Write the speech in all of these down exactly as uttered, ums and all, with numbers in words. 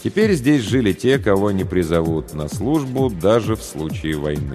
Теперь здесь жили те, кого не призовут на службу даже в случае войны.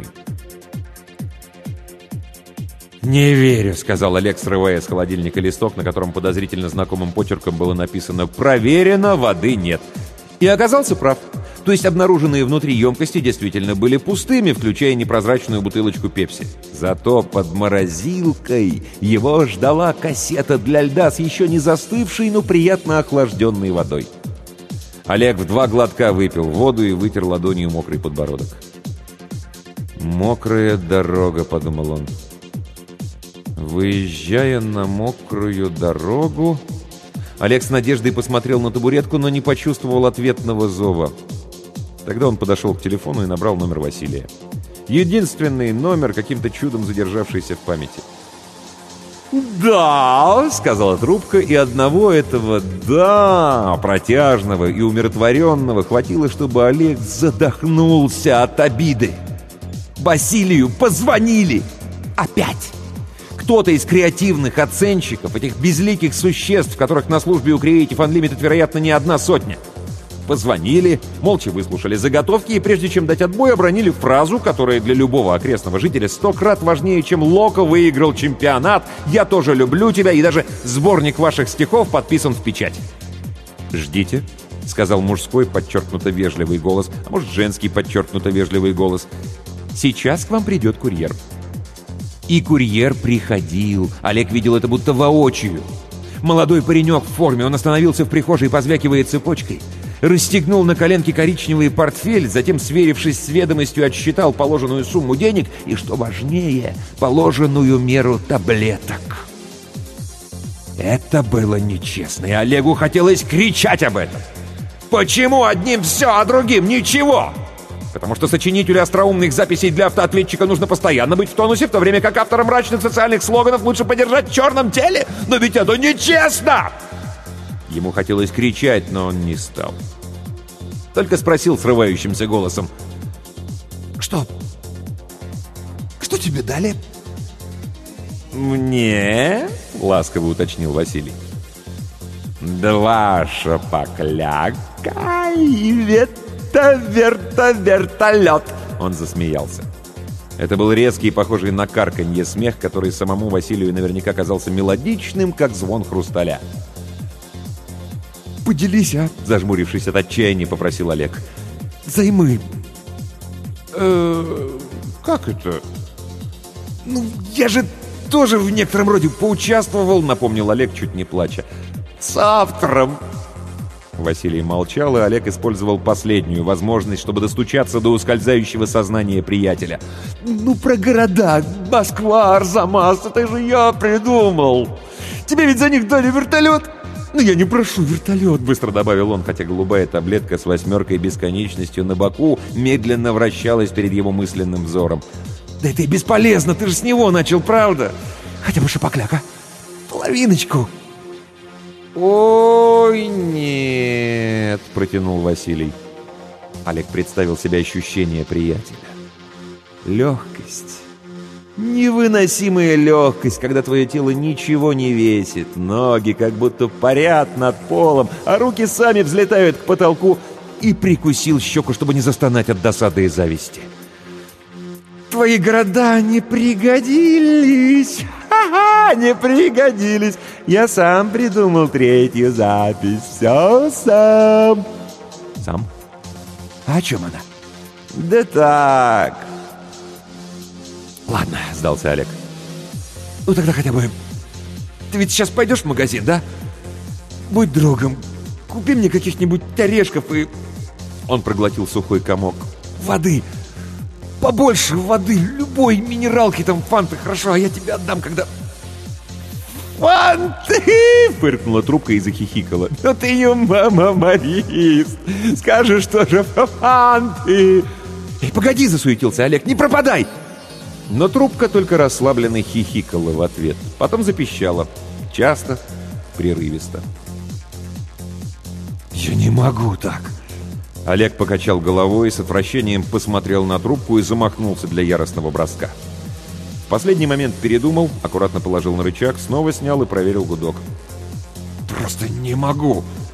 «Не верю», — сказал Олег, срывая с холодильника листок, на котором подозрительно знакомым почерком было написано «Проверено, воды нет». И оказался прав. То есть обнаруженные внутри емкости действительно были пустыми, включая непрозрачную бутылочку пепси. Зато под морозилкой его ждала кассета для льда с еще не застывшей, но приятно охлажденной водой. Олег в два глотка выпил воду и вытер ладонью мокрый подбородок. «Мокрая дорога», — подумал он. Выезжая на мокрую дорогу... Олег с надеждой посмотрел на табуретку, но не почувствовал ответного зова. Тогда он подошел к телефону и набрал номер Василия. Единственный номер, каким-то чудом задержавшийся в памяти. «Да», — сказала трубка, и одного этого «да», протяжного и умиротворенного, хватило, чтобы Олег задохнулся от обиды. Василию позвонили! Опять! Кто-то из креативных оценщиков, этих безликих существ, которых на службе у Creative Unlimited, вероятно, не одна сотня. Позвонили, молча выслушали заготовки и, прежде чем дать отбой, обронили фразу, которая для любого окрестного жителя сто крат важнее, чем «Локо выиграл чемпионат», «Я тоже люблю тебя» и даже сборник ваших стихов подписан в печать. «Ждите», — сказал мужской подчеркнуто вежливый голос, а может, женский подчеркнуто вежливый голос. «Сейчас к вам придет курьер». И курьер приходил. Олег видел это будто воочию. Молодой паренек в форме, он остановился в прихожей, позвякивая цепочкой. Расстегнул на коленке коричневый портфель, затем, сверившись с ведомостью, отсчитал положенную сумму денег и, что важнее, положенную меру таблеток. Это было нечестно, и Олегу хотелось кричать об этом. Почему одним все, а другим ничего? Потому что сочинителю остроумных записей для автоответчика нужно постоянно быть в тонусе, в то время как автора мрачных социальных слоганов лучше подержать в черном теле. Но ведь это нечестно! Ему хотелось кричать, но он не стал. Только спросил срывающимся голосом: «Что? Что тебе дали?» «Мне?» — ласково уточнил Василий. «Два шапокляка и вертолет!» Он засмеялся. Это был резкий, похожий на карканье смех, который самому Василию наверняка казался мелодичным, как звон хрусталя. «Поделись, а?» — зажмурившись от отчаяния, попросил Олег. «Займы». «Э-э, как это?» «Ну, я же тоже в некотором роде поучаствовал», — напомнил Олег, чуть не плача. «С автором». Василий молчал, и Олег использовал последнюю возможность, чтобы достучаться до ускользающего сознания приятеля. «Ну, про города, Москва, Арзамас, это же я придумал. Тебе ведь за них дали вертолет?» «Ну, я не прошу вертолет», — быстро добавил он, хотя голубая таблетка с восьмеркой бесконечностью на боку медленно вращалась перед его мысленным взором. «Да это и бесполезно, ты же с него начал, правда? Хотя бы шапокляка. Половиночку». «Ой, нет», — протянул Василий. Олег представил себе ощущение приятеля. Легкость. Невыносимая легкость, когда твое тело ничего не весит. Ноги как будто парят над полом, а руки сами взлетают к потолку. И прикусил щеку, чтобы не застонать от досады и зависти. «Твои города не пригодились! Ха-ха, не пригодились! Я сам придумал третью запись. Все сам!» «Сам? А о чем она?» «Да так!» «Ладно», — сдался Олег. «Ну тогда хотя бы... Ты ведь сейчас пойдешь в магазин, да? Будь другом, купи мне каких-нибудь орешков и...» Он проглотил сухой комок. «Воды! Побольше воды! Любой минералки, там, фанты, хорошо, а я тебе отдам, когда...» «Фанты!» — фыркнула трубка и захихикала. «Ну ты юморист! Скажешь тоже фанты!» «Эй, погоди!» — засуетился Олег. «Не пропадай!» Но трубка только расслабленно хихикала в ответ. Потом запищала. Часто, прерывисто. «Я не могу так!» Олег покачал головой, с отвращением посмотрел на трубку и замахнулся для яростного броска. В последний момент передумал, аккуратно положил на рычаг, снова снял и проверил гудок. «Просто не могу!»